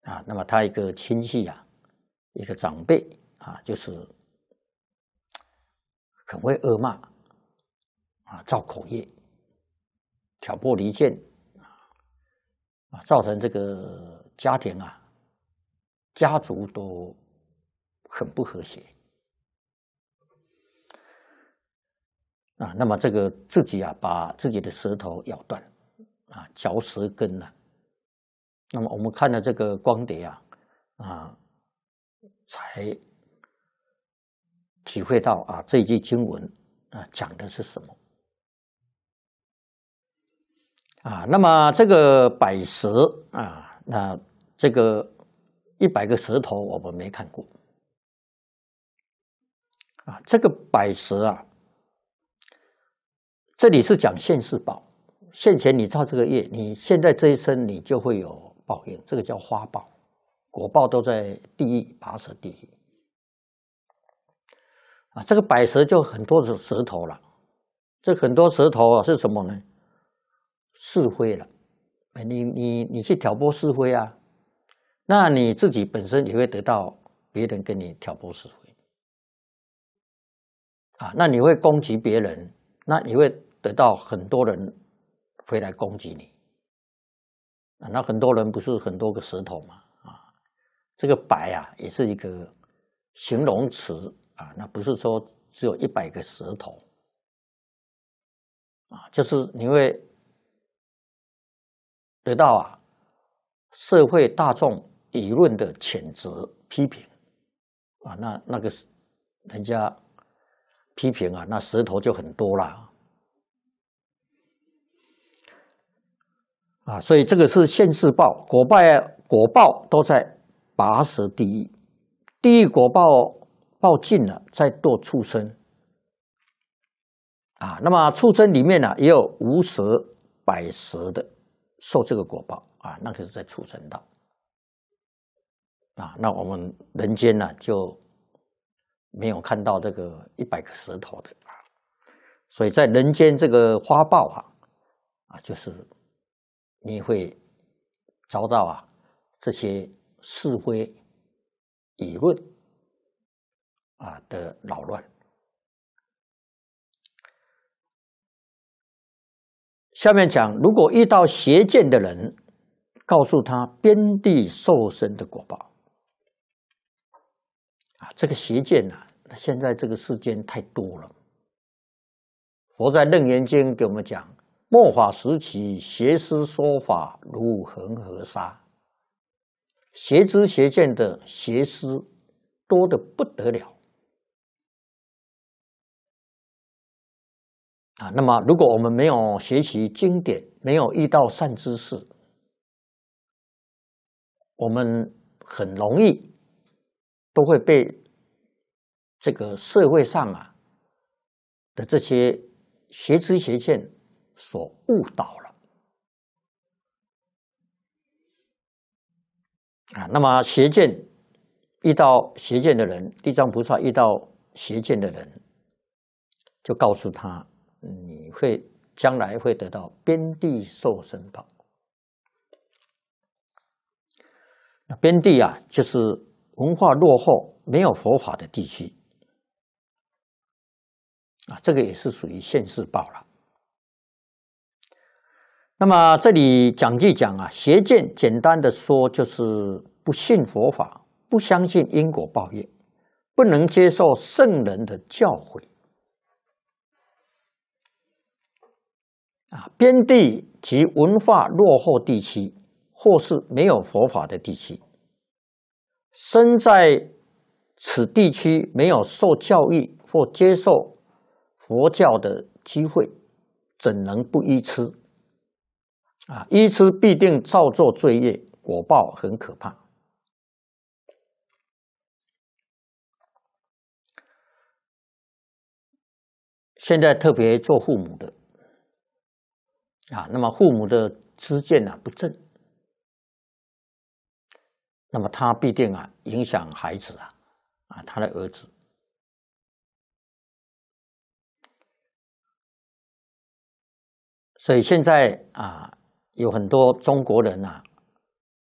那么他一个亲戚一个长辈就是很会恶骂造口业，挑拨离间造成这个家庭家族都很不和谐那么这个自己把自己的舌头咬断嚼舌根那么我们看了这个光碟才体会到这一句经文讲的是什么那么这个百舌那这个100个舌头我们没看过这个百舌这里是讲现世报，现前你造这个业，你现在这一生你就会有报应，这个叫花报，果报都在地狱拔舌地狱这个百舌就很多种舌头了，这很多舌头是什么呢？是非了，你去挑拨是非那你自己本身也会得到别人跟你挑拨是非那你会攻击别人，那你会得到很多人回来攻击你那很多人不是很多个舌头吗？这个百也是一个形容词那不是说只有100个舌头就是你会得到社会大众舆论的谴责批评那个人家批评那舌头就很多了所以这个是现世报，果报都在拔舌地狱，地狱果报尽了，再堕畜生那么畜生里面也有无舌、百舌的受这个果报那个是在畜生道那我们人间就没有看到这个100个舌头的所以在人间这个花报就是你会遭到这些是非舆论的扰乱。下面讲，如果遇到邪见的人，告诉他边地受生的果报这个邪见现在这个世间太多了。佛在《楞严经》给我们讲，末法时期，邪师说法如恒河沙，邪知邪见的邪师多得不得了那么如果我们没有学习经典，没有遇到善知识，我们很容易都会被这个社会上的这些邪知邪见所误导了那么邪见遇到邪见的人，地藏菩萨遇到邪见的人，就告诉他，你将来会得到边地受生报。那边地就是文化落后、没有佛法的地区这个也是属于现世报了。那么这里讲邪见，简单的说就是不信佛法，不相信因果报业，不能接受圣人的教诲边地及文化落后地区，或是没有佛法的地区，身在此地区没有受教育或接受佛教的机会，怎能不依痴依痴必定造作罪业，果报很可怕现在特别做父母的那么父母的知见不正，那么他必定影响孩子他的儿子所以现在有很多中国人